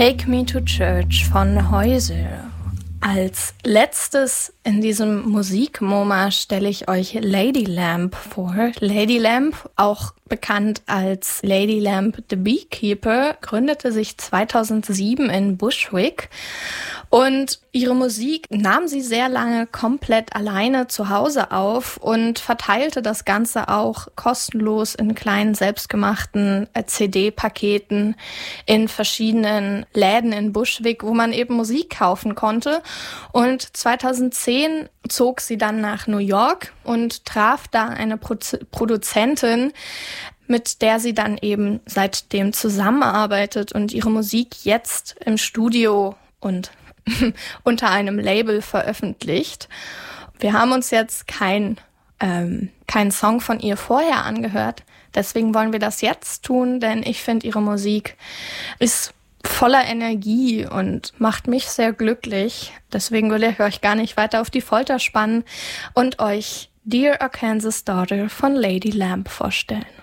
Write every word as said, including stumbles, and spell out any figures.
Take Me to Church von Häusel. Als letztes in diesem Musik-MoMA stelle ich euch Lady Lamp vor. Lady Lamp, auch bekannt als Lady Lamp the Beekeeper, gründete sich zweitausendsieben in Bushwick. Und ihre Musik nahm sie sehr lange komplett alleine zu Hause auf und verteilte das Ganze auch kostenlos in kleinen selbstgemachten C D-Paketen in verschiedenen Läden in Bushwick, wo man eben Musik kaufen konnte. Und zweitausendzehn zog sie dann nach New York und traf da eine Pro- Produzentin, mit der sie dann eben seitdem zusammenarbeitet und ihre Musik jetzt im Studio und unter einem Label veröffentlicht. Wir haben uns jetzt kein, ähm, keinen Song von ihr vorher angehört, deswegen wollen wir das jetzt tun, denn ich finde, ihre Musik ist voller Energie und macht mich sehr glücklich. Deswegen will ich euch gar nicht weiter auf die Folter spannen und euch Dear Arkansas Daughter von Lady Lamp vorstellen.